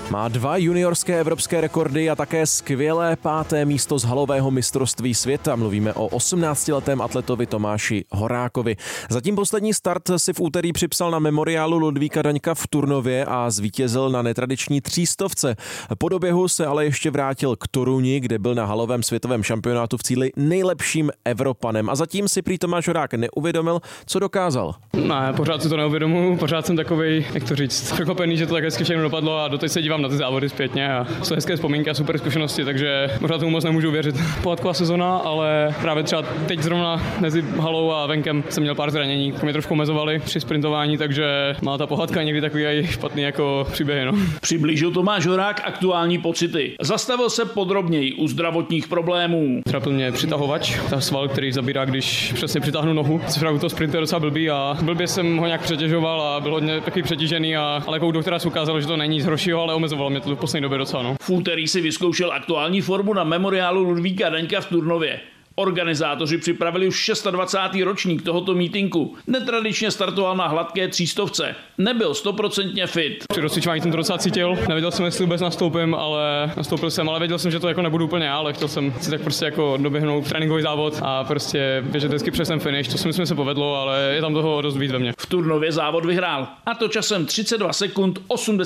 Má 2 juniorské evropské rekordy a také skvělé 5. místo z halového mistrovství světa. Mluvíme o 18letém atletovi Tomáši Horákovi. Zatím poslední start si v úterý připsal na memoriálu Ludvíka Daňka v Turnově a zvítězil na netradiční 300. Po doběhu se ale ještě vrátil k Toruni, kde byl na halovém světovém šampionátu v cíli nejlepším Evropanem. A zatím si prý Tomáš Horák neuvědomil, co dokázal. Ne, pořád si to neuvědomuji, pořád jsem takovej, jak to říct, překvapený, že to tak hezky všechno dopadlo a doteď se dívám na ty závody zpětně a jsou hezké vzpomínky a super zkušenosti, takže pořád tomu moc nemůžu věřit. Pohádková sezona, ale právě třeba teď zrovna mezi halou a venkem jsem měl pár zranění, mě trošku omezovali při sprintování, takže má ta pohádka někdy takový aj špatný jako příběhy. No. Přiblížil Tomáš Horák aktuální pocity. Zastavil se podrobněji u zdravotních problémů. Trápil mě přitahovač, ta sval, který zabírá, když přesně přitáhnu nohu. Což právě to sprintu je docela blbý a blbě jsem ho nějak přetěžoval a byl hodně takový přetížený, ale jako u doktora se ukázalo, že to není z horšího, ale omezovalo mě to v poslední době docela. No. V úterý si vyzkoušel aktuální formu na memoriálu Ludvíka Daňka v Turnově. Organizátoři připravili už 26. ročník tohoto mítinku. Netradičně startoval na hladké 300. Nebyl 100% fit. Při rozcvičování jsem to docela cítil. Nevěděl jsem, jestli vůbec nastoupím, ale nastoupil jsem, ale věděl jsem, že to jako nebudu úplně já, ale chtěl jsem si tak prostě jako doběhnout tréninkový závod a prostě běžet vždycky přes ten finish. To si myslím, se povedlo, ale je tam toho dost víc ve mně. V Turnově závod vyhrál, a to časem 32 sekund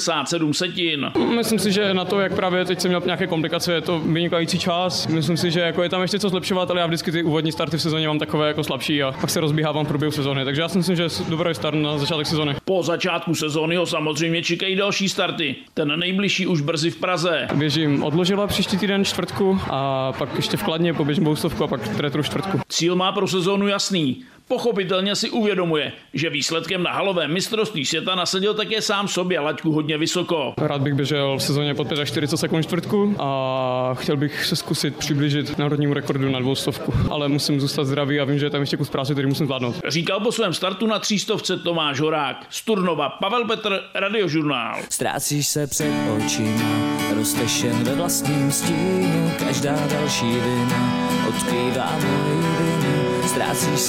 87 setin. Myslím si, že na to, jak právě teď jsem měl nějaké komplikace, je to vynikající čas. Myslím si, že jako je tam ještě co zlepšovat, ale já vždycky ty úvodní starty v sezóně mám takové jako slabší a pak se rozbíhávám v průběhu sezóny. Takže já si myslím, že je dobrý start na začátek sezóny. Po začátku sezóny ho samozřejmě čekají další starty. Ten nejbližší už brzy v Praze. Běžím odložila příští týden čtvrtku a pak ještě v Kladně poběžím boustovku a pak tretru čtvrtku. Cíl má pro sezónu jasný. Pochopitelně si uvědomuje, že výsledkem na halovém mistrovství světa nasadil také sám sobě laťku hodně vysoko. Rád bych běžel v sezóně pod 45 sekund čtvrtku a chtěl bych se zkusit přiblížit národnímu rekordu na 200, ale musím zůstat zdravý a vím, že je tam ještě kus práce, který musím zvládnout. Říkal po svém startu na 300 Tomáš Horák. Z Turnova Pavel Petr, Radiožurnál. Ztrácíš se před očima, rosteš jen ve vlastním stínu, každá další vina odkrývá moji vinu. Ztrácíš se